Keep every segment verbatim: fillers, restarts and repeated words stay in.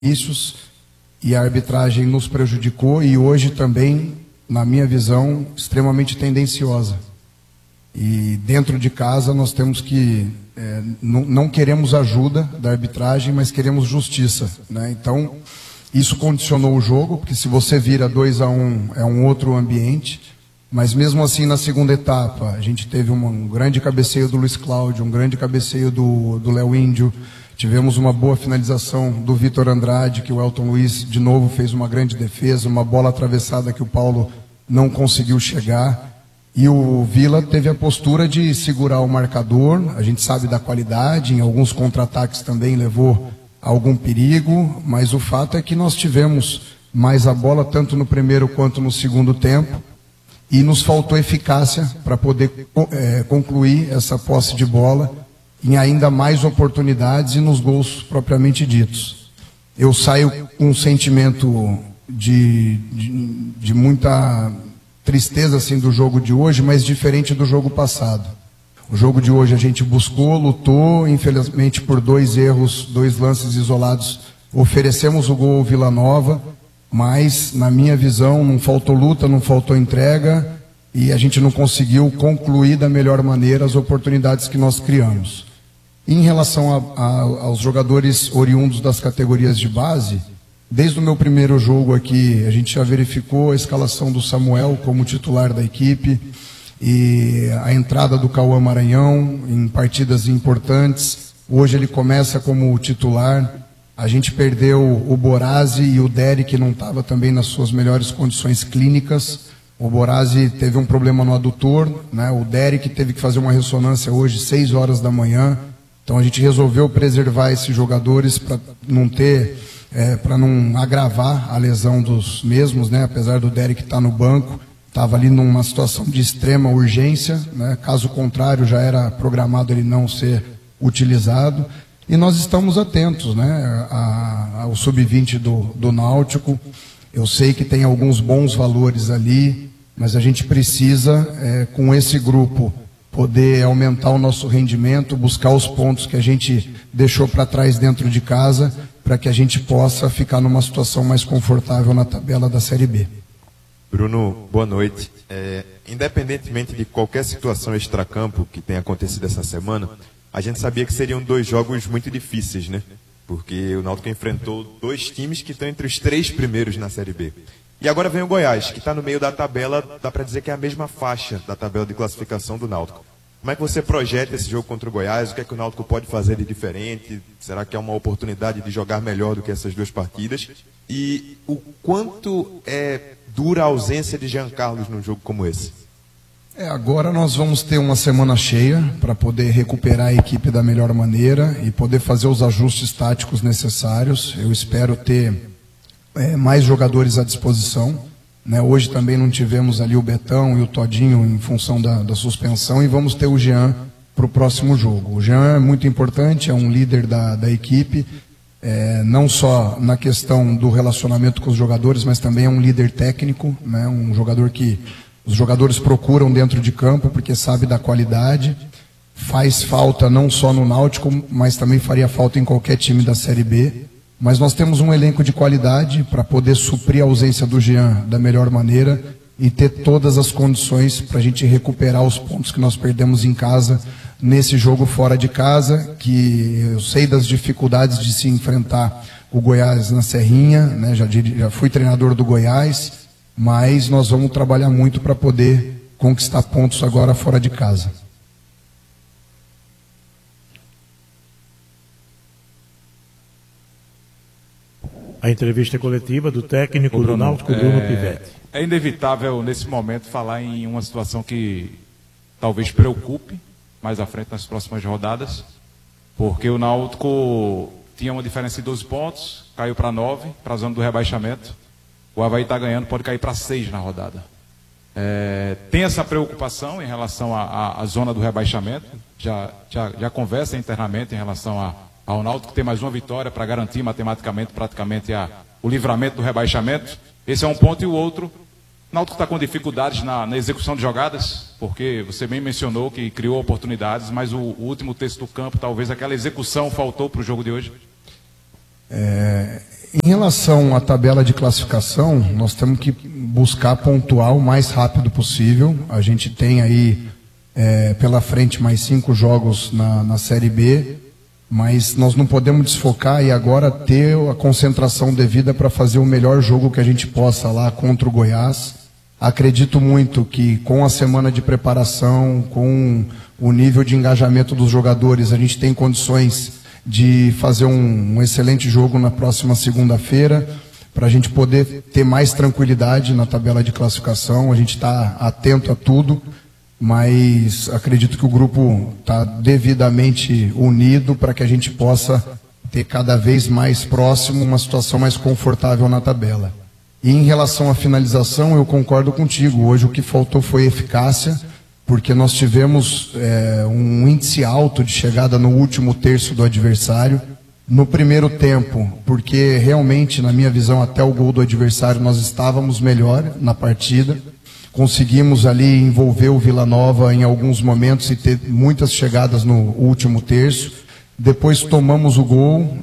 benefícios e a arbitragem nos prejudicou e hoje também, na minha visão, extremamente tendenciosa. E dentro de casa nós temos que, é, não, não queremos ajuda da arbitragem, mas queremos justiça, né? Então, isso condicionou o jogo, porque se você vira dois a um, é um outro ambiente. Mas mesmo assim, na segunda etapa, a gente teve uma, um grande cabeceio do Luiz Cláudio, um grande cabeceio do, do Léo Índio. Tivemos uma boa finalização do Vitor Andrade, que o Elton Luiz, de novo, fez uma grande defesa, uma bola atravessada que o Paulo não conseguiu chegar. E o Vila teve a postura de segurar o marcador. A gente sabe da qualidade, em alguns contra-ataques também levou a algum perigo, mas o fato é que nós tivemos mais a bola, tanto no primeiro quanto no segundo tempo, e nos faltou eficácia para poder é, concluir essa posse de bola em ainda mais oportunidades e nos gols propriamente ditos. Eu saio com um sentimento de, de, de muita tristeza assim, do jogo de hoje, mas diferente do jogo passado. O jogo de hoje a gente buscou, lutou, infelizmente por dois erros, dois lances isolados, oferecemos o gol ao Vila Nova, mas na minha visão não faltou luta, não faltou entrega e a gente não conseguiu concluir da melhor maneira as oportunidades que nós criamos. Em relação a, a, aos jogadores oriundos das categorias de base, desde o meu primeiro jogo aqui, a gente já verificou a escalação do Samuel como titular da equipe e a entrada do Cauã Maranhão em partidas importantes. Hoje ele começa como titular. A gente perdeu o Borazzi e o Derek, que não estava também nas suas melhores condições clínicas. O Borazzi teve um problema no adutor, né? O Derek teve que fazer uma ressonância hoje, seis horas da manhã. Então a gente resolveu preservar esses jogadores para não ter, é, para não agravar a lesão dos mesmos, né? Apesar do Derek estar no banco, estava ali numa situação de extrema urgência, né? Caso contrário, já era programado ele não ser utilizado. E nós estamos atentos, né, ao sub vinte do, do Náutico. Eu sei que tem alguns bons valores ali, mas a gente precisa, é, com esse grupo, poder aumentar o nosso rendimento, buscar os pontos que a gente deixou para trás dentro de casa, para que a gente possa ficar numa situação mais confortável na tabela da Série B. Bruno, boa noite. É, independentemente de qualquer situação extracampo que tenha acontecido essa semana, a gente sabia que seriam dois jogos muito difíceis, né? Porque o Náutico enfrentou dois times que estão entre os três primeiros na Série B. E agora vem o Goiás, que está no meio da tabela, dá para dizer que é a mesma faixa da tabela de classificação do Náutico. Como é que você projeta esse jogo contra o Goiás? O que é que o Náutico pode fazer de diferente? Será que é uma oportunidade de jogar melhor do que essas duas partidas? E o quanto é dura a ausência de Jean Carlos num jogo como esse? É, agora nós vamos ter uma semana cheia para poder recuperar a equipe da melhor maneira e poder fazer os ajustes táticos necessários. Eu espero ter é, mais jogadores à disposição, né? Hoje também não tivemos ali o Betão e o Todinho em função da, da suspensão e vamos ter o Jean para o próximo jogo. O Jean é muito importante, é um líder da, da equipe, é, não só na questão do relacionamento com os jogadores, mas também é um líder técnico, né? Um jogador que os jogadores procuram dentro de campo porque sabe da qualidade, faz falta não só no Náutico, mas também faria falta em qualquer time da Série B. Mas nós temos um elenco de qualidade para poder suprir a ausência do Jean da melhor maneira e ter todas as condições para a gente recuperar os pontos que nós perdemos em casa nesse jogo fora de casa, que eu sei das dificuldades de se enfrentar o Goiás na Serrinha, né? já, já fui treinador do Goiás, mas nós vamos trabalhar muito para poder conquistar pontos agora fora de casa. A entrevista coletiva do técnico Bruno, do Náutico, Bruno é, Pivetti. É inevitável, nesse momento, falar em uma situação que talvez preocupe mais à frente nas próximas rodadas, porque o Náutico tinha uma diferença de doze pontos, caiu para nove, para a zona do rebaixamento. O Avaí está ganhando, pode cair para seis na rodada. É, tem essa preocupação em relação à zona do rebaixamento, já, já, já conversa internamente em relação a, ao Náutico ter mais uma vitória para garantir matematicamente, praticamente, a, o livramento do rebaixamento. Esse é um ponto. E o outro, o Náutico está com dificuldades na, na execução de jogadas, porque você bem mencionou que criou oportunidades, mas o, o último terço do campo, talvez aquela execução faltou para o jogo de hoje. É, Em relação à tabela de classificação, nós temos que buscar pontuar o mais rápido possível. A gente tem aí é, pela frente mais cinco jogos na, na Série B, mas nós não podemos desfocar e agora ter a concentração devida para fazer o melhor jogo que a gente possa lá contra o Goiás. Acredito muito que com a semana de preparação, com o nível de engajamento dos jogadores, a gente tem condições de fazer um, um excelente jogo na próxima segunda-feira, para a gente poder ter mais tranquilidade na tabela de classificação. A gente está atento a tudo, mas acredito que o grupo está devidamente unido para que a gente possa ter cada vez mais próximo uma situação mais confortável na tabela. E em relação à finalização, eu concordo contigo. Hoje o que faltou foi eficácia, porque nós tivemos é, um índice alto de chegada no último terço do adversário. No primeiro tempo, porque realmente, na minha visão, até o gol do adversário, nós estávamos melhor na partida. Conseguimos ali envolver o Vila Nova em alguns momentos e ter muitas chegadas no último terço. Depois tomamos o gol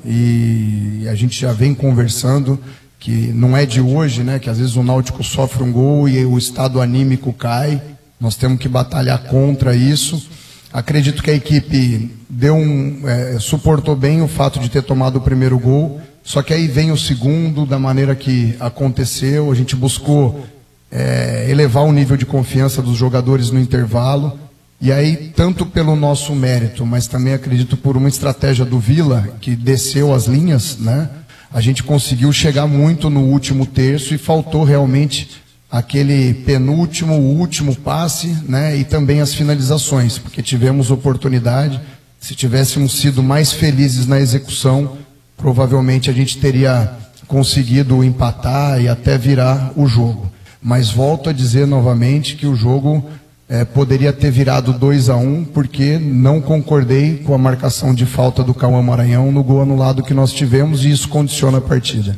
e a gente já vem conversando que não é de hoje, né, que às vezes o Náutico sofre um gol e o estado anímico cai. Nós temos que batalhar contra isso. Acredito que a equipe deu um, é, suportou bem o fato de ter tomado o primeiro gol, só que aí vem o segundo, da maneira que aconteceu. A gente buscou é, elevar o nível de confiança dos jogadores no intervalo, e aí, tanto pelo nosso mérito, mas também acredito por uma estratégia do Vila, que desceu as linhas, né? A gente conseguiu chegar muito no último terço e faltou realmente aquele penúltimo, último passe, né? E também as finalizações, porque tivemos oportunidade. Se tivéssemos sido mais felizes na execução, provavelmente a gente teria conseguido empatar e até virar o jogo. Mas volto a dizer novamente que o jogo é, poderia ter virado dois a um, porque não concordei com a marcação de falta do Cauã Maranhão no gol anulado que nós tivemos, e isso condiciona a partida.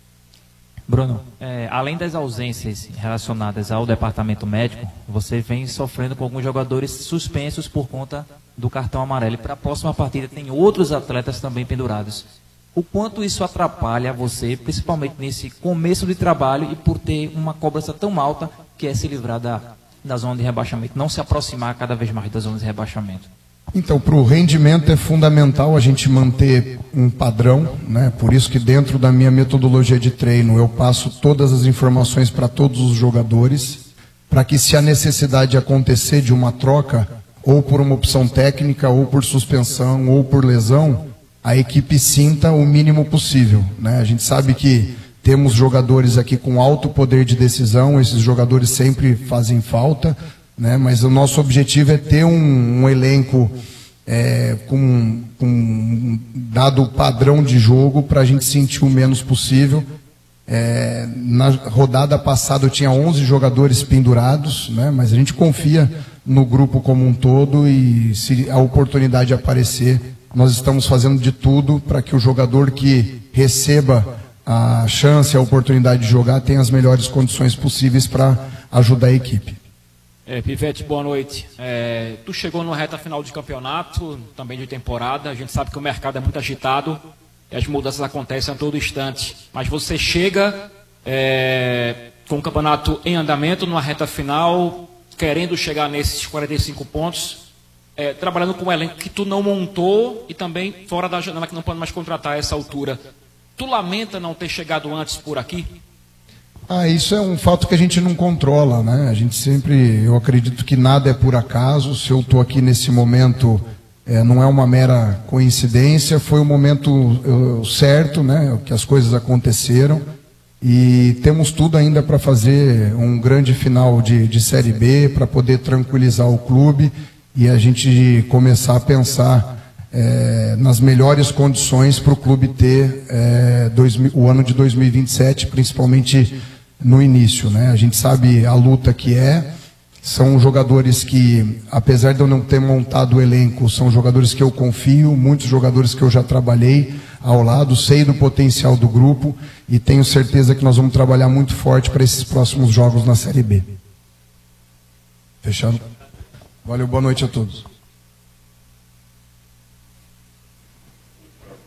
Bruno, é, além das ausências relacionadas ao departamento médico, você vem sofrendo com alguns jogadores suspensos por conta do cartão amarelo. E para a próxima partida tem outros atletas também pendurados. O quanto isso atrapalha você, principalmente nesse começo de trabalho e por ter uma cobrança tão alta, que é se livrar da, da zona de rebaixamento, não se aproximar cada vez mais da zona de rebaixamento? Então, para o rendimento é fundamental a gente manter um padrão, né? Por isso que dentro da minha metodologia de treino eu passo todas as informações para todos os jogadores, para que, se a necessidade acontecer de uma troca, ou por uma opção técnica, ou por suspensão, ou por lesão, a equipe sinta o mínimo possível, né? A gente sabe que temos jogadores aqui com alto poder de decisão, esses jogadores sempre fazem falta, né? Mas o nosso objetivo é ter um, um elenco é, com, com um dado padrão de jogo para a gente sentir o menos possível. É, na rodada passada eu tinha onze jogadores pendurados, né? Mas a gente confia no grupo como um todo, e se a oportunidade aparecer, nós estamos fazendo de tudo para que o jogador que receba a chance, a oportunidade de jogar, tenha as melhores condições possíveis para ajudar a equipe. É, Pivete, boa noite. É, tu chegou numa reta final de campeonato, também de temporada. A gente sabe que o mercado é muito agitado e as mudanças acontecem a todo instante. Mas você chega é, com o campeonato em andamento, numa reta final, querendo chegar nesses quarenta e cinco pontos, é, trabalhando com um elenco que tu não montou e também fora da janela, que não pode mais contratar a essa altura. Tu lamenta não ter chegado antes por aqui? Ah, isso é um fato que a gente não controla, né? A gente sempre, eu acredito que nada é por acaso. Se eu estou aqui nesse momento, é, não é uma mera coincidência, foi o momento eu, certo, né? Que as coisas aconteceram, e temos tudo ainda para fazer um grande final de, de Série B, para poder tranquilizar o clube e a gente começar a pensar É, nas melhores condições para o clube ter é, dois, o ano de dois mil e vinte e sete, principalmente no início, né? A gente sabe a luta que é, são jogadores que, apesar de eu não ter montado o elenco, são jogadores que eu confio, muitos jogadores que eu já trabalhei ao lado, sei do potencial do grupo e tenho certeza que nós vamos trabalhar muito forte para esses próximos jogos na Série B. Fechado? Valeu, boa noite a todos.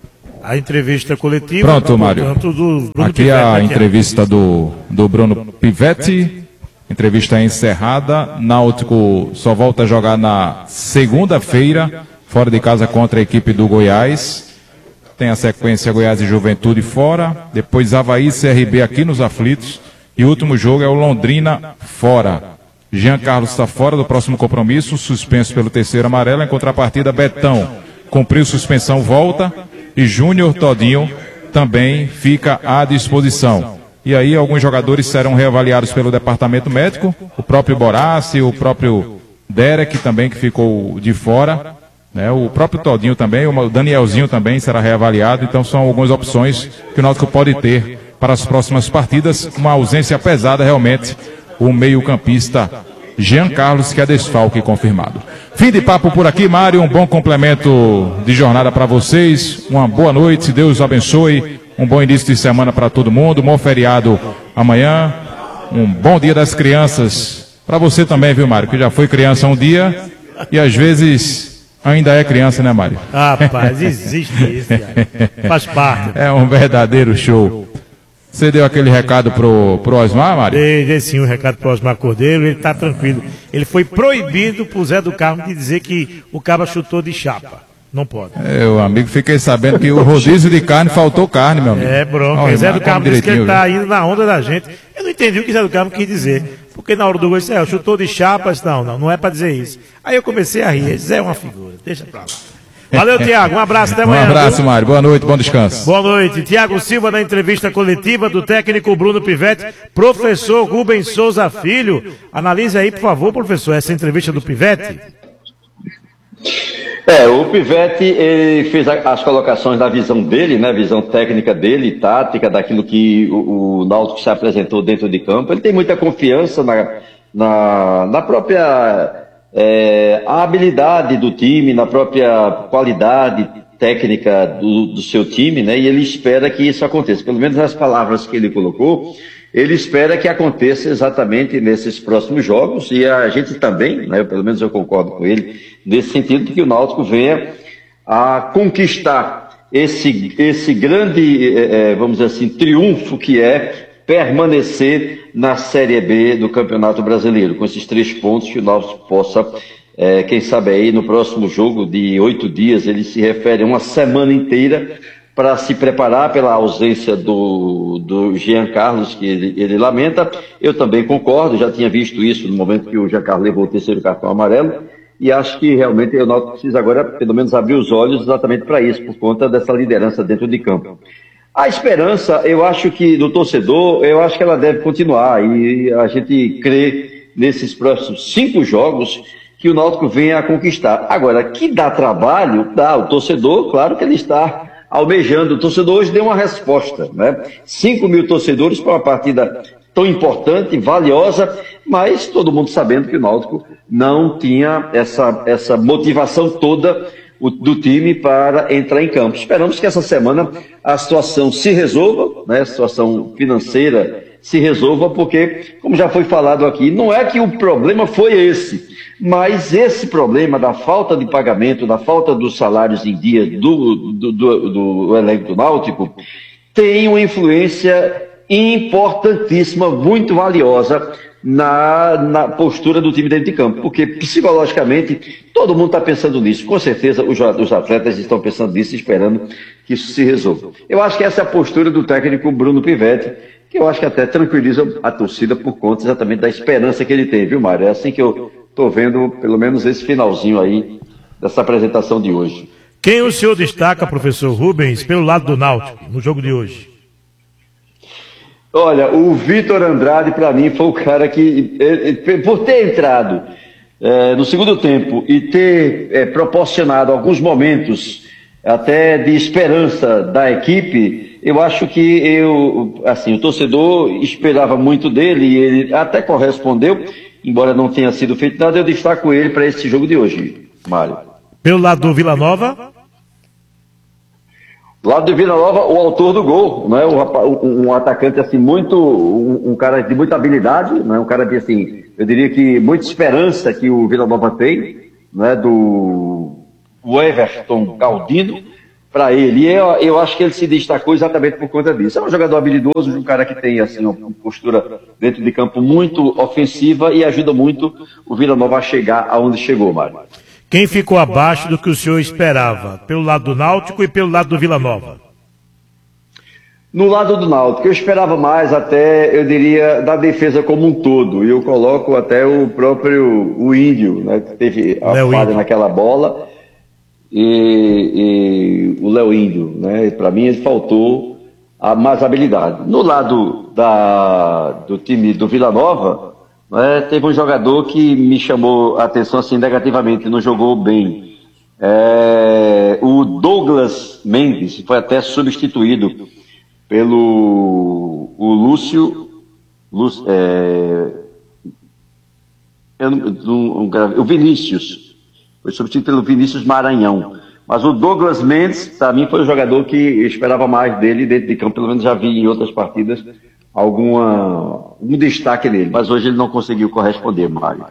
A entrevista coletiva. Pronto, Mário. Portanto, do Bruno Aqui Pivetti, a né, entrevista do, do Bruno Pivetti. Entrevista encerrada. Náutico só volta a jogar na segunda-feira, fora de casa contra a equipe do Goiás. Tem a sequência Goiás e Juventude fora. Depois Avaí e C R B aqui nos aflitos. E o último jogo é o Londrina fora. Jean Carlos está fora do próximo compromisso, suspenso pelo terceiro amarelo. Em contrapartida, Betão cumpriu suspensão, volta. E Júnior Todinho também fica à disposição. E aí alguns jogadores serão reavaliados pelo departamento médico. O próprio Borassi, o próprio Derek também, que ficou de fora. Né? O próprio Todinho também, o Danielzinho também será reavaliado. Então são algumas opções que o Náutico pode ter para as próximas partidas. Uma ausência pesada realmente. O meio-campista Jean Carlos, que é desfalque confirmado. Fim de papo por aqui, Mário. Um bom complemento de jornada para vocês. Uma boa noite, Deus abençoe. Um bom início de semana para todo mundo. Um bom feriado amanhã. Um bom dia das crianças. Para você também, viu, Mário? Que já foi criança um dia e às vezes ainda é criança, né, Mário? Rapaz, existe isso, cara. Faz parte. É um verdadeiro show. Você deu aquele recado pro, pro Osmar, Mário? Dei, dei sim um recado pro Osmar Cordeiro, ele tá tranquilo. Ele foi proibido pro Zé do Carmo de dizer que o Caba chutou de chapa. Não pode. Eu, amigo, fiquei sabendo que o rodízio de carne faltou carne, meu amigo. É, bronca. Olha, Zé do Carmo disse que ele tá viu? indo na onda da gente. Eu não entendi o que Zé do Carmo quis dizer. Porque na hora do gol, ele disse, é, chutou de chapa. Eu disse, não, não, não é pra dizer isso. Aí eu comecei a rir. Ele disse, é uma figura, deixa pra lá. Valeu, Tiago. Um abraço, até amanhã. Um abraço, viu? Mário. Boa noite, bom descanso. Boa noite. Tiago Silva na entrevista coletiva do técnico Bruno Pivetti. Professor Rubens Souza Filho. Analise aí, por favor, professor, essa entrevista do Pivetti. É, o Pivetti, ele fez as colocações da visão dele, né, visão técnica dele, tática, daquilo que o, o Náutico se apresentou dentro de campo. Ele tem muita confiança na, na, na própria é, habilidade do time, na própria qualidade técnica do, do seu time, né, e ele espera que isso aconteça. Pelo menos nas palavras que ele colocou, ele espera que aconteça exatamente nesses próximos jogos, e a gente também, né, pelo menos eu concordo com ele, nesse sentido de que o Náutico venha a conquistar esse, esse grande, é, vamos dizer assim, triunfo que é permanecer na Série B do Campeonato Brasileiro, com esses três pontos que o Náutico possa, é, quem sabe aí no próximo jogo de oito dias, ele se refere a uma semana inteira para se preparar pela ausência do, do Jean Carlos, que ele, ele lamenta. Eu também concordo, já tinha visto isso no momento que o Jean Carlos levou o terceiro cartão amarelo, e acho que realmente o Náutico precisa agora, pelo menos, abrir os olhos exatamente para isso, por conta dessa liderança dentro de campo. A esperança, eu acho que do torcedor, eu acho que ela deve continuar, e a gente crê nesses próximos cinco jogos que o Náutico venha a conquistar. Agora, que dá trabalho, dá. O torcedor, claro que ele está almejando. O torcedor hoje deu uma resposta, né? cinco mil torcedores para uma partida tão importante, valiosa, mas todo mundo sabendo que o Náutico não tinha essa, essa motivação toda do time para entrar em campo. Esperamos que essa semana a situação se resolva, né? A situação financeira se resolva, porque, como já foi falado aqui, não é que o problema foi esse, mas esse problema da falta de pagamento, da falta dos salários em dia do, do, do, do elenco do Náutico, tem uma influência importantíssima, muito valiosa na, na postura do time dentro de campo, porque psicologicamente todo mundo está pensando nisso, com certeza os, os atletas estão pensando nisso, esperando que isso se resolva. Eu acho que essa é a postura do técnico Bruno Pivetti, que eu acho que até tranquiliza a torcida por conta exatamente da esperança que ele tem, viu, Mário? É assim que eu estou vendo, pelo menos esse finalzinho aí dessa apresentação de hoje. Quem o senhor destaca, professor Rubens, pelo lado do Náutico, no jogo de hoje? Olha, o Vitor Andrade, para mim, foi o cara que, por ter entrado é, no segundo tempo e ter é, proporcionado alguns momentos até de esperança da equipe, eu acho que eu, assim, o torcedor esperava muito dele e ele até correspondeu, embora não tenha sido feito nada. Eu destaco ele para esse jogo de hoje, Mário. Pelo lado do Vila Nova? Lado do Vila Nova, o autor do gol, né? um, um atacante assim muito, um, um cara de muita habilidade, né? Um cara de assim, eu diria que muita esperança que o Vila Nova tem, né? Do o Everton Galdino, para ele. E eu, eu acho que ele se destacou exatamente por conta disso. É um jogador habilidoso, um cara que tem assim, uma postura dentro de campo muito ofensiva e ajuda muito o Vila Nova a chegar aonde chegou, Mário. Quem ficou abaixo do que o senhor esperava? Pelo lado do Náutico e pelo lado do Vila Nova? No lado do Náutico, eu esperava mais até, eu diria, da defesa como um todo. E eu coloco até o próprio o Índio, né, que teve a Léo falha Índio. naquela bola. E, e o Léo Índio, né, para mim ele faltou a mais habilidade. No lado da, do time do Vila Nova, né, teve um jogador que me chamou a atenção assim negativamente, não jogou bem. É, o Douglas Mendes foi até substituído pelo o Lúcio, Lúcio é, eu não, não, não, o Vinícius, foi substituído pelo Vinícius Maranhão. Mas o Douglas Mendes, para mim, foi o jogador que eu esperava mais dele dentro de campo. Pelo menos já vi em outras partidas alguma, um destaque dele. Mas hoje ele não conseguiu corresponder, Mário.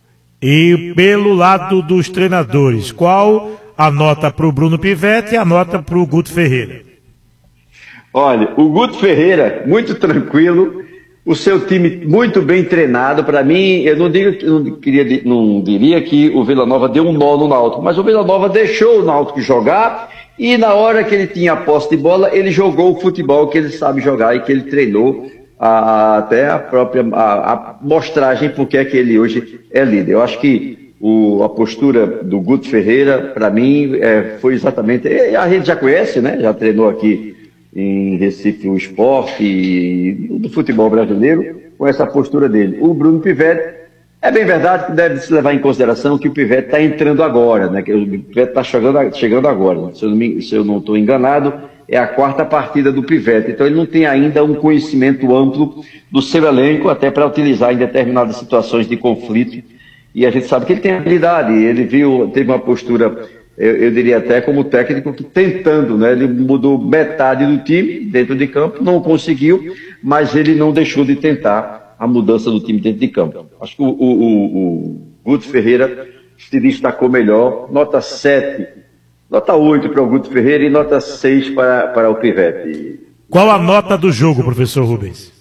E pelo lado dos treinadores, qual a nota para o Bruno Pivetti e a nota para o Guto Ferreira? Olha, o Guto Ferreira, muito tranquilo, o seu time muito bem treinado. Para mim, eu não, digo, eu não, queria, não diria que o Vila Nova deu um nó no Náutico, mas o Vila Nova deixou o Náutico jogar e na hora que ele tinha a posse de bola, ele jogou o futebol que ele sabe jogar e que ele treinou a, até a própria a, a mostragem porque é que ele hoje é líder. Eu acho que o, a postura do Guto Ferreira, para mim, é, foi exatamente... A gente já conhece, né? Já treinou aqui em Recife o esporte e do futebol brasileiro, com essa postura dele. O Bruno Pivetti, é bem verdade que deve se levar em consideração que o Pivetti está entrando agora, né? Que o Pivetti está chegando, chegando agora. Se eu não estou enganado, é a quarta partida do Pivetti. Então ele não tem ainda um conhecimento amplo do seu elenco, até para utilizar em determinadas situações de conflito. E a gente sabe que ele tem habilidade. Ele viu, teve uma postura... Eu, eu diria até como técnico que tentando, né? Ele mudou metade do time dentro de campo, não conseguiu, mas ele não deixou de tentar a mudança do time dentro de campo. Acho que o, o, o, o Guto Ferreira se destacou melhor, nota sete, nota oito para o Guto Ferreira e nota seis para, para o Pivetti. Qual a nota do jogo, professor Rubens?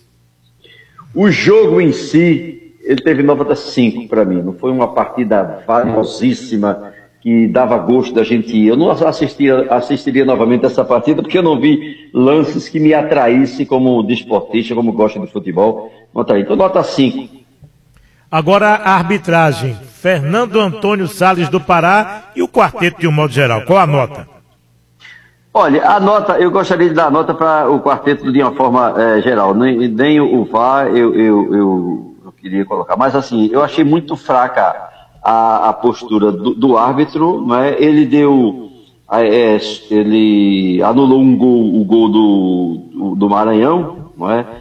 O jogo em si, ele teve nota cinco para mim, não foi uma partida valiosíssima, que dava gosto da gente ir. Eu não assistia, assistiria novamente essa partida, porque eu não vi lances que me atraíssem como desportista, como gosta de futebol. Então, nota cinco. Agora a arbitragem. Fernando Antônio Salles do Pará e o quarteto de um modo geral. Qual a nota? Olha, a nota, eu gostaria de dar a nota para o quarteto de uma forma é, geral. Nem, nem o V A R eu, eu, eu, eu queria colocar. Mas assim, eu achei muito fraca A, a postura do, do árbitro, não é? Ele deu, é, ele anulou um gol, o gol do, do Maranhão, não é?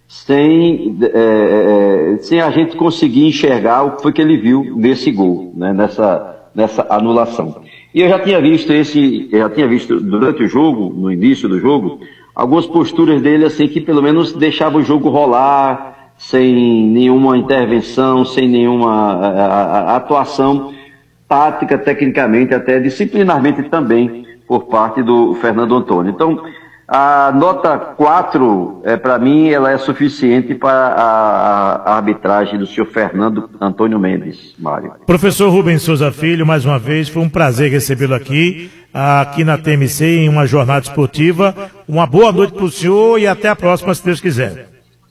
Sem, é, é, sem a gente conseguir enxergar o que foi que ele viu nesse gol, né? Nessa, nessa anulação. E eu já tinha visto esse, eu já tinha visto durante o jogo, no início do jogo, algumas posturas dele assim que pelo menos deixavam o jogo rolar, sem nenhuma intervenção, sem nenhuma a, a, atuação tática, tecnicamente, até disciplinarmente também, por parte do Fernando Antônio. Então, a nota quatro, é, para mim, ela é suficiente para a, a arbitragem do senhor Fernando Antônio Mendes, Mário. Professor Rubens Souza Filho, mais uma vez, foi um prazer recebê-lo aqui, aqui na T M C, em uma jornada esportiva. Uma boa noite para o senhor e até a próxima, se Deus quiser.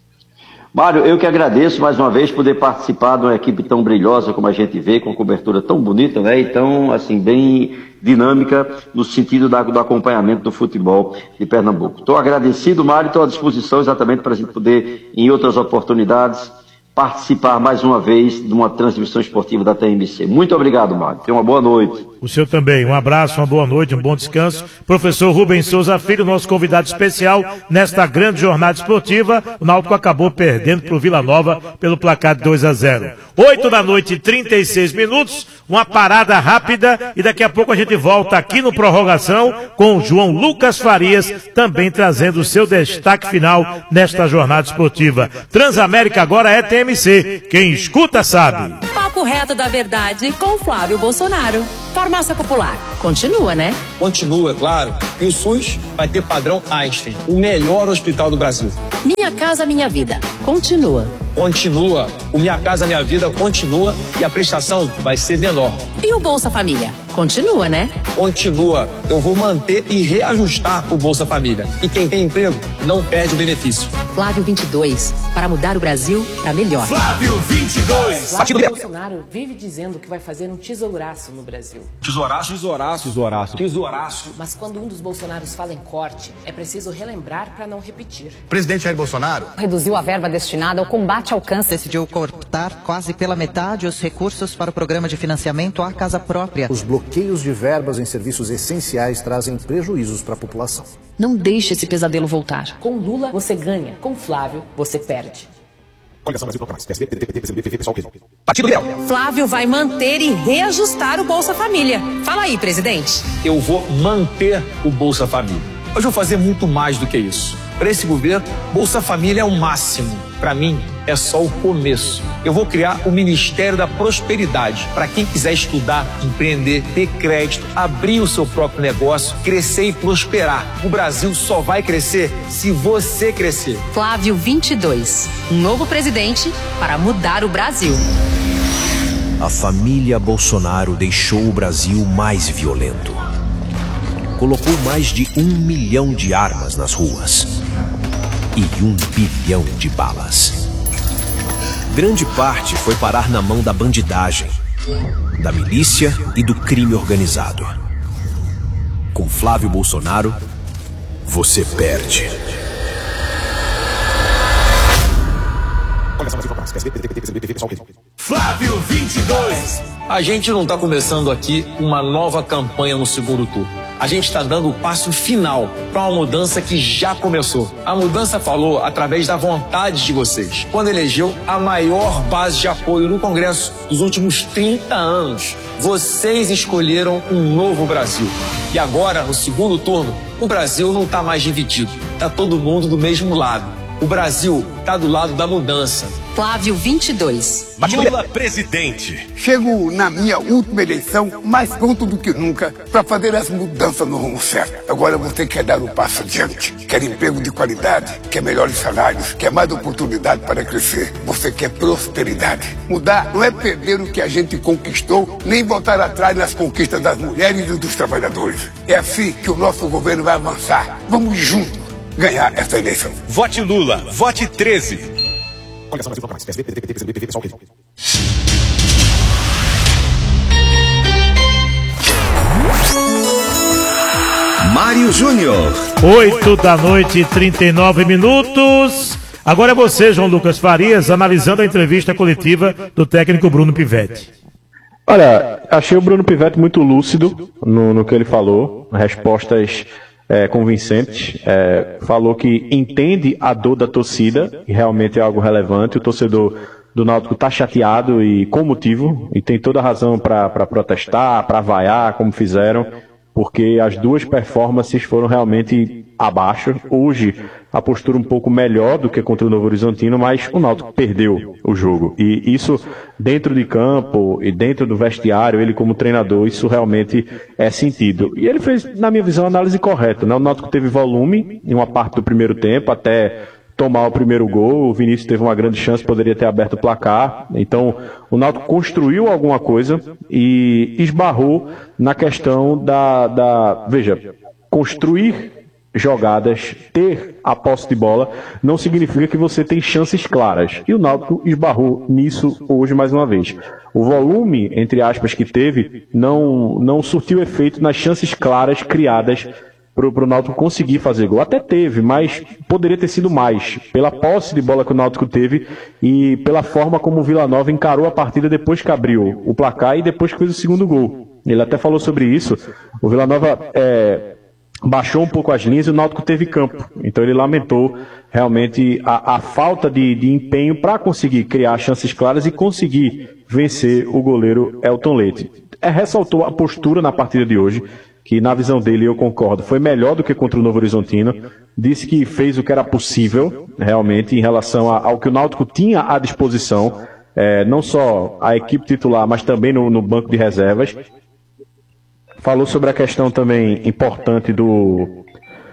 Mário, eu que agradeço mais uma vez poder participar de uma equipe tão brilhosa como a gente vê, com cobertura tão bonita, né? E tão, assim, bem dinâmica no sentido da, do acompanhamento do futebol de Pernambuco. Estou agradecido, Mário, estou à disposição exatamente para a gente poder, em outras oportunidades, participar mais uma vez de uma transmissão esportiva da T M C. Muito obrigado, Mário. Tenha uma boa noite. O senhor também. Um abraço, uma boa noite, um bom descanso. Professor Rubens Souza Filho, nosso convidado especial nesta grande jornada esportiva. O Náutico acabou perdendo para o Vila Nova pelo placar de dois a zero. oito da noite, trinta e seis minutos, uma parada rápida e daqui a pouco a gente volta aqui no Prorrogação com o João Lucas Farias, também trazendo o seu destaque final nesta jornada esportiva. Transamérica agora é T M C. Quem escuta sabe. Papo reto da verdade com Flávio Bolsonaro. Farmácia Popular. Continua, né? Continua, claro. E o SUS vai ter padrão Einstein, o melhor hospital do Brasil. Minha Casa Minha Vida. Continua. Continua. O Minha Casa Minha Vida continua e a prestação vai ser menor. E o Bolsa Família? Continua, né? Continua. Eu vou manter e reajustar o Bolsa Família. E quem tem emprego não perde o benefício. Flávio vinte e dois. Para mudar o Brasil para melhor. Flávio vinte e dois. Flávio Bolsonaro vive dizendo que vai fazer um tesouraço no Brasil. Tesouraço? Tesouraço. Tesouraço. Tesouraço. Mas quando um dos Bolsonaros fala em corte, é preciso relembrar para não repetir. Presidente Jair Bolsonaro reduziu a verba destinada ao combate ao câncer. Decidiu cortar quase pela metade os recursos para o programa de financiamento à casa própria. Os bloqueios de verbas em serviços essenciais trazem prejuízos para a população. Não deixe esse pesadelo voltar. Com Lula, você ganha. Com Flávio, você perde. Flávio vai manter e reajustar o Bolsa Família. Fala aí, presidente. Eu vou manter o Bolsa Família. Hoje eu vou fazer muito mais do que isso. Para esse governo, Bolsa Família é o máximo. Para mim, é só o começo. Eu vou criar o Ministério da Prosperidade para quem quiser estudar, empreender, ter crédito, abrir o seu próprio negócio, crescer e prosperar. O Brasil só vai crescer se você crescer. Flávio vinte e dois. Um novo presidente para mudar o Brasil. A família Bolsonaro deixou o Brasil mais violento. Colocou mais de um milhão de armas nas ruas e um bilhão de balas. Grande parte foi parar na mão da bandidagem, da milícia e do crime organizado. Com Flávio Bolsonaro, você perde. Flávio vinte e dois. A gente não está começando aqui uma nova campanha no segundo turno. A gente está dando o passo final para uma mudança que já começou. A mudança falou através da vontade de vocês, quando elegeu a maior base de apoio no Congresso dos últimos trinta anos. Vocês escolheram um novo Brasil. E agora, no segundo turno, o Brasil não está mais dividido. Está todo mundo do mesmo lado. O Brasil está do lado da mudança. Flávio vinte e dois. Lula presidente. Chego na minha última eleição mais pronto do que nunca para fazer as mudanças no rumo certo. Agora você quer dar um passo adiante, quer emprego de qualidade, quer melhores salários, quer mais oportunidade para crescer. Você quer prosperidade. Mudar não é perder o que a gente conquistou, nem voltar atrás nas conquistas das mulheres e dos trabalhadores. É assim que o nosso governo vai avançar. Vamos juntos ganhar essa eleição. Vote Lula, vote treze. Mário Júnior. Oito da noite e trinta e nove minutos. Agora é você, João Lucas Farias, analisando a entrevista coletiva do técnico Bruno Pivetti. Olha, achei o Bruno Pivetti muito lúcido no, no que ele falou, respostas é, convincentes. É, falou que entende a dor da torcida, e realmente é algo relevante. O torcedor do Náutico está chateado e com motivo, e tem toda a razão para protestar, para vaiar, como fizeram, porque as duas performances foram realmente abaixo. Hoje, a postura um pouco melhor do que contra o Novo Horizontino, mas o Náutico perdeu o jogo. E isso, dentro de campo e dentro do vestiário, ele como treinador, isso realmente é sentido. E ele fez, na minha visão, a análise correta, né? O Náutico teve volume em uma parte do primeiro tempo, até tomar o primeiro gol. O Vinícius teve uma grande chance, poderia ter aberto o placar. Então, o Náutico construiu alguma coisa e esbarrou na questão da... da veja, construir jogadas, ter a posse de bola, não significa que você tem chances claras. E o Náutico esbarrou nisso hoje mais uma vez. O volume, entre aspas, que teve, não, não surtiu efeito nas chances claras criadas para o Náutico conseguir fazer gol. Até teve, mas poderia ter sido mais, pela posse de bola que o Náutico teve e pela forma como o Vila Nova encarou a partida depois que abriu o placar e depois que fez o segundo gol. Ele até falou sobre isso. O Vila Nova é, baixou um pouco as linhas e o Náutico teve campo. Então ele lamentou realmente a, a falta de, de empenho para conseguir criar chances claras e conseguir vencer o goleiro Elton Leite. É, ressaltou a postura na partida de hoje, que na visão dele, eu concordo, foi melhor do que contra o Novo Horizontino. Disse que fez o que era possível, realmente, em relação a, ao que o Náutico tinha à disposição. é, não só a equipe titular, mas também no, no banco de reservas. Falou sobre a questão também importante do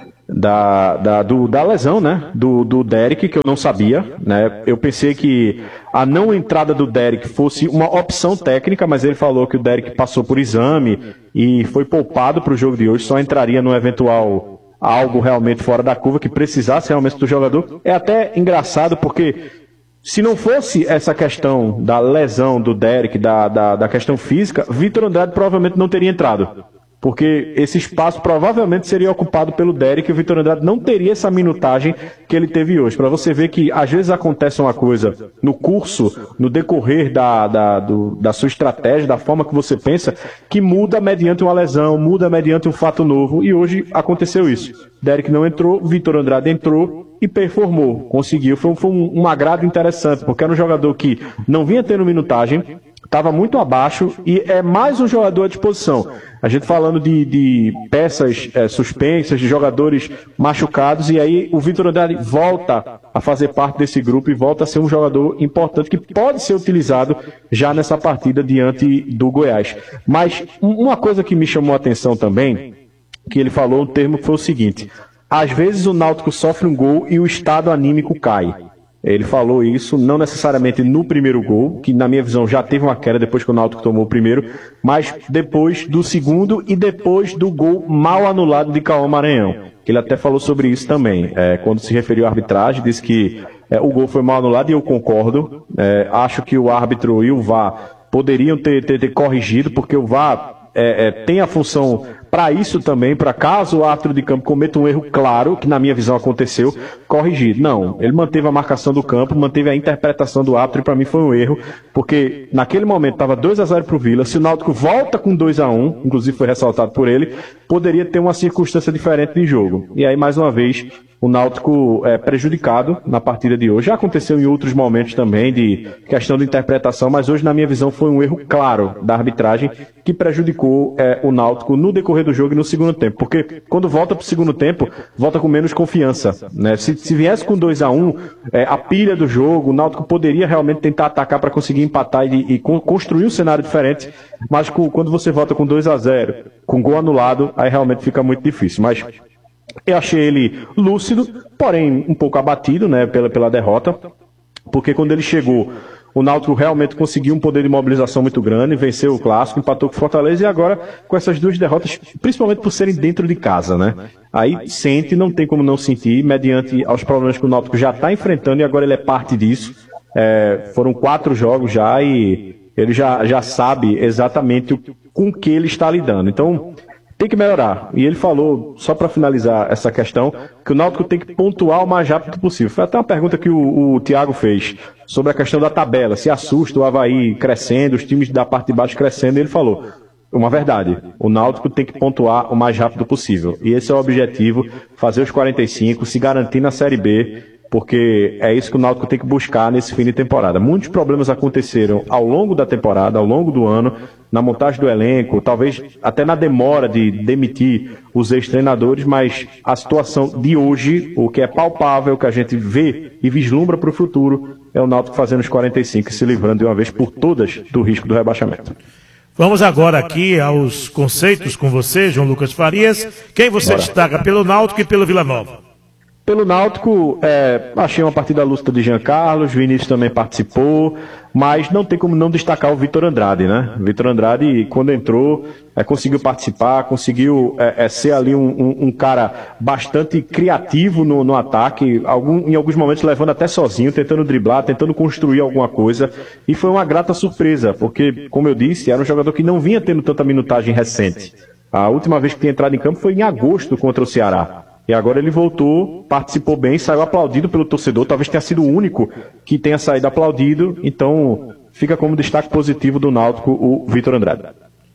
da, da, do, da lesão, né? Do, do Derek, que eu não sabia, né? Eu pensei que a não entrada do Derek fosse uma opção técnica, mas ele falou que o Derek passou por exame e foi poupado para o jogo de hoje, só entraria no eventual algo realmente fora da curva, que precisasse realmente do jogador. É até engraçado porque se não fosse essa questão da lesão do Derek, da, da, da questão física, Vitor Andrade provavelmente não teria entrado. Porque esse espaço provavelmente seria ocupado pelo Derek e o Vitor Andrade não teria essa minutagem que ele teve hoje. Para você ver que às vezes acontece uma coisa no curso, no decorrer da, da, do, da sua estratégia, da forma que você pensa, que muda mediante uma lesão, muda mediante um fato novo. E hoje aconteceu isso. Derek não entrou, Vitor Andrade entrou e performou, conseguiu. Foi, foi um, um agrado interessante, porque era um jogador que não vinha tendo minutagem, estava muito abaixo e é mais um jogador à disposição. A gente falando de, de peças é, suspensas, de jogadores machucados, e aí o Vitor Andrade volta a fazer parte desse grupo e volta a ser um jogador importante que pode ser utilizado já nessa partida diante do Goiás. Mas uma coisa que me chamou a atenção também, que ele falou, um termo que foi o seguinte: às vezes o Náutico sofre um gol e o estado anímico cai. Ele falou isso, não necessariamente no primeiro gol, que na minha visão já teve uma queda depois que o Náutico tomou o primeiro, mas depois do segundo e depois do gol mal anulado de Cauã Maranhão. Ele até falou sobre isso também, é, quando se referiu à arbitragem, disse que é, o gol foi mal anulado e eu concordo. É, acho que o árbitro e o V A R poderiam ter, ter, ter corrigido, porque o V A R é, é, tem a função para isso também, para caso o árbitro de campo cometa um erro claro, que na minha visão aconteceu, corrigir. Não, ele manteve a marcação do campo, manteve a interpretação do árbitro, e para mim foi um erro, porque naquele momento estava dois a zero para o Vila, se o Náutico volta com dois a um, inclusive foi ressaltado por ele, poderia ter uma circunstância diferente de jogo. E aí, mais uma vez, o Náutico é prejudicado na partida de hoje. Já aconteceu em outros momentos também, de questão de interpretação, mas hoje, na minha visão, foi um erro claro da arbitragem que prejudicou é, o Náutico no decorrer do jogo e no segundo tempo. Porque quando volta para o segundo tempo, volta com menos confiança, né? Se, se viesse com dois a um, é, a pilha do jogo, o Náutico poderia realmente tentar atacar para conseguir empatar e, e construir um cenário diferente, mas com, quando você volta com dois a zero, com gol anulado, aí realmente fica muito difícil. Mas eu achei ele lúcido, porém um pouco abatido, né, pela, pela derrota, porque quando ele chegou, o Náutico realmente conseguiu um poder de mobilização muito grande, venceu o Clássico, empatou com o Fortaleza, e agora com essas duas derrotas, principalmente por serem dentro de casa, né? Aí sente, não tem como não sentir, mediante aos problemas que o Náutico já está enfrentando, e agora ele é parte disso. É, foram quatro jogos já e ele já, já sabe exatamente o, com que ele está lidando. Então, tem que melhorar. E ele falou, só para finalizar essa questão, que o Náutico tem que pontuar o mais rápido possível. Foi até uma pergunta que o, o Thiago fez sobre a questão da tabela. Se assusta o Avaí crescendo, os times da parte de baixo crescendo. E ele falou, uma verdade, o Náutico tem que pontuar o mais rápido possível. E esse é o objetivo, fazer os quarenta e cinco, se garantir na Série B, porque é isso que o Náutico tem que buscar nesse fim de temporada. Muitos problemas aconteceram ao longo da temporada, ao longo do ano, na montagem do elenco, talvez até na demora de demitir os ex-treinadores, mas a situação de hoje, o que é palpável, que a gente vê e vislumbra para o futuro, é o Náutico fazendo os quarenta e cinco e se livrando de uma vez por todas do risco do rebaixamento. Vamos agora aqui aos conceitos com você, João Lucas Farias. Quem você Bora. destaca pelo Náutico e pelo Vila Nova? Pelo Náutico, é, achei uma partida lúcida de Jean Carlos, Vinícius também participou, mas não tem como não destacar o Vitor Andrade, né? Vitor Andrade, quando entrou, é, conseguiu participar, conseguiu é, é, ser ali um, um, um cara bastante criativo no, no ataque, algum, em alguns momentos levando até sozinho, tentando driblar, tentando construir alguma coisa, e foi uma grata surpresa, porque, como eu disse, era um jogador que não vinha tendo tanta minutagem recente. A última vez que tinha entrado em campo foi em agosto contra o Ceará. E agora ele voltou, participou bem, saiu aplaudido pelo torcedor, talvez tenha sido o único que tenha saído aplaudido, então fica como destaque positivo do Náutico o Vitor Andrade.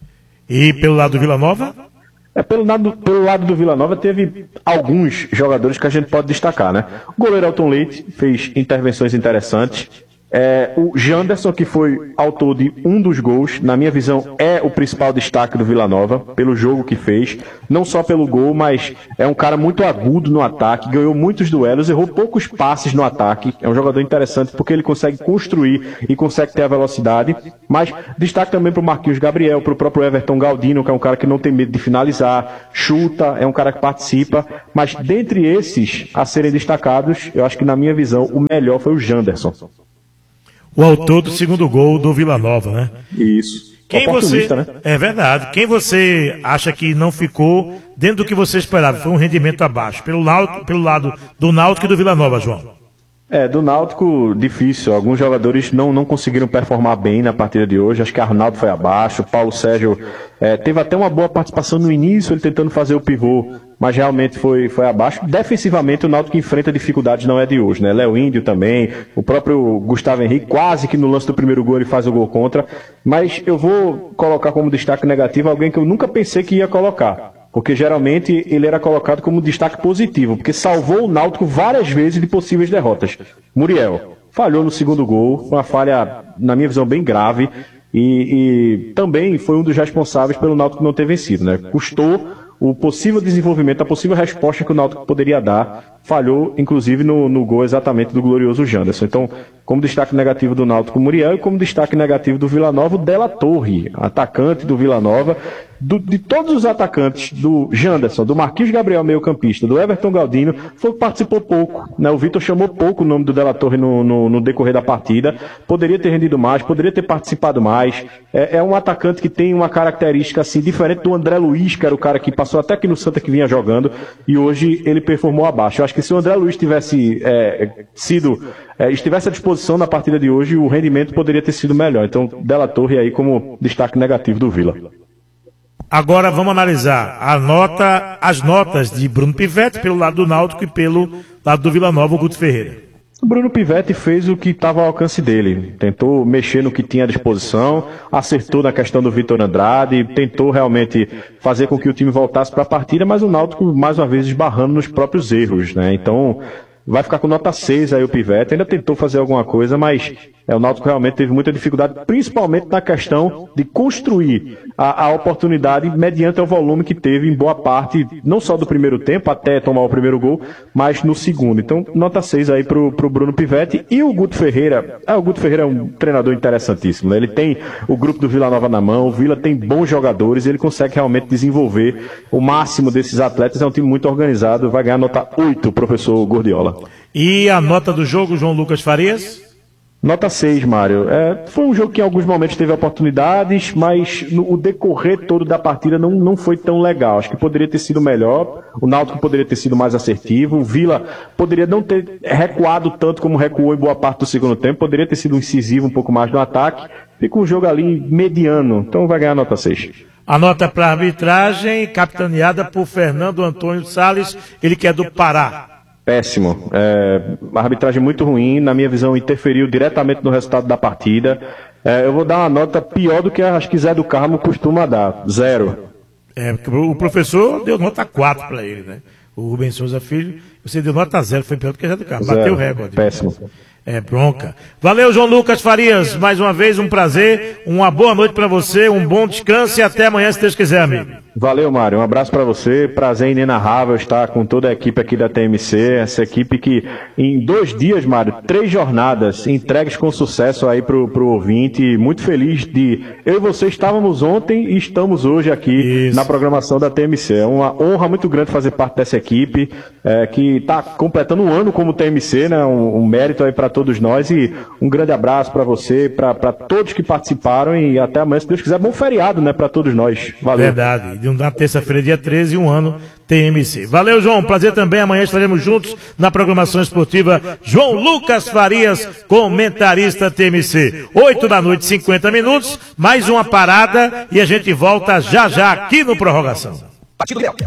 E pelo lado do Vila Nova? É, pelo, lado, pelo lado do Vila Nova teve alguns jogadores que a gente pode destacar, né? O goleiro Elton Leite fez intervenções interessantes, É, o Janderson, que foi autor de um dos gols, na minha visão é o principal destaque do Vila Nova, pelo jogo que fez, não só pelo gol, mas é um cara muito agudo no ataque, ganhou muitos duelos, errou poucos passes no ataque, é um jogador interessante porque ele consegue construir e consegue ter a velocidade, mas destaque também para o Marquinhos Gabriel, para o próprio Everton Galdino, que é um cara que não tem medo de finalizar, chuta, é um cara que participa, mas dentre esses a serem destacados, eu acho que na minha visão o melhor foi o Janderson. O autor do segundo gol do Vila Nova, né? Isso. Quem você, né? É verdade. Quem você acha que não ficou dentro do que você esperava? Foi um rendimento abaixo. Pelo lado, pelo lado do Náutico e do Vila Nova, João. É, do Náutico, difícil. Alguns jogadores não, não conseguiram performar bem na partida de hoje. Acho que Arnaldo foi abaixo. Paulo Sérgio é, teve até uma boa participação no início, ele tentando fazer o pivô, mas realmente foi, foi abaixo. Defensivamente, o Náutico enfrenta dificuldades, não é de hoje, né? Léo Índio também, o próprio Gustavo Henrique, quase que no lance do primeiro gol ele faz o gol contra. Mas eu vou colocar como destaque negativo alguém que eu nunca pensei que ia colocar. Porque geralmente ele era colocado como destaque positivo, porque salvou o Náutico várias vezes de possíveis derrotas. Muriel falhou no segundo gol, uma falha, na minha visão, bem grave, e, e também foi um dos responsáveis pelo Náutico não ter vencido, né? Custou o possível desenvolvimento, a possível resposta que o Náutico poderia dar, falhou, inclusive, no, no gol exatamente do glorioso Janderson. Então, como destaque negativo do Náutico, Muriel, e como destaque negativo do Vila Nova, o Della Torre, atacante do Vila Nova. Do, de todos os atacantes, do Janderson, do Marquinhos Gabriel, meio campista, do Everton Galdino, foi que participou pouco, né? O Vitor chamou pouco o nome do Della Torre no, no, no decorrer da partida, poderia ter rendido mais, poderia ter participado mais. É, é um atacante que tem uma característica assim, diferente do André Luiz, que era o cara que passou até aqui no Santa que vinha jogando, e hoje ele performou abaixo. Eu acho que se o André Luiz tivesse é, sido, é, estivesse à disposição na partida de hoje, o rendimento poderia ter sido melhor. Então, Della Torre aí como destaque negativo do Vila. Agora vamos analisar a nota, as notas de Bruno Pivetti pelo lado do Náutico e pelo lado do Vila Nova, o Guto Ferreira. O Bruno Pivetti fez o que estava ao alcance dele, tentou mexer no que tinha à disposição, acertou na questão do Vitor Andrade, tentou realmente fazer com que o time voltasse para a partida, mas o Náutico mais uma vez esbarrando nos próprios erros, né? Então vai ficar com nota seis aí o Pivetti, ainda tentou fazer alguma coisa, mas é, o Náutico realmente teve muita dificuldade, principalmente na questão de construir a, a oportunidade mediante o volume que teve em boa parte, não só do primeiro tempo, até tomar o primeiro gol, mas no segundo. Então, nota seis aí pro, pro Bruno Pivetti. E o Guto Ferreira, ah, o Guto Ferreira é um treinador interessantíssimo, né? Ele tem o grupo do Vila Nova na mão, o Vila tem bons jogadores, ele consegue realmente desenvolver o máximo desses atletas, é um time muito organizado, vai ganhar nota oito, professor Gordiola. E a nota do jogo, João Lucas Farias? Nota seis, Mário. É, foi um jogo que em alguns momentos teve oportunidades, mas no, o decorrer todo da partida não, não foi tão legal. Acho que poderia ter sido melhor, o Náutico poderia ter sido mais assertivo, o Vila poderia não ter recuado tanto como recuou em boa parte do segundo tempo, poderia ter sido incisivo um pouco mais no ataque. Fica um jogo ali mediano, então vai ganhar nota seis. A nota para a arbitragem, capitaneada por Fernando Antônio Salles, ele que é do Pará. Péssimo. É, uma arbitragem muito ruim, na minha visão interferiu diretamente no resultado da partida. É, eu vou dar uma nota pior do que acho que Zé do Carmo costuma dar, zero. É, o professor deu nota quatro para ele, né? O Rubens Souza Filho, você deu nota zero, foi pior do que Zé do Carmo, zero. Bateu o recorde. Péssimo. É bronca. Valeu, João Lucas Farias, mais uma vez um prazer, uma boa noite para você, um bom descanso e até amanhã, se Deus quiser, amigo. Valeu, Mário, um abraço para você, prazer inenarrável estar com toda a equipe aqui da T M C, essa equipe que em dois dias, Mário, três jornadas entregues com sucesso aí pro, pro ouvinte, muito feliz de eu e você estávamos ontem e estamos hoje aqui Isso. na programação da T M C, é uma honra muito grande fazer parte dessa equipe, é, que está completando um ano como T M C, né, um, um mérito aí para todos nós e um grande abraço para você, para todos que participaram e até amanhã, se Deus quiser, bom feriado, né, para todos nós. Valeu. Verdade. Na terça-feira, dia treze, um ano, T M C. Valeu, João. Prazer também. Amanhã estaremos juntos na programação esportiva. João Lucas Farias, comentarista T M C. oito da noite, cinquenta minutos. Mais uma parada e a gente volta já já aqui no Prorrogação.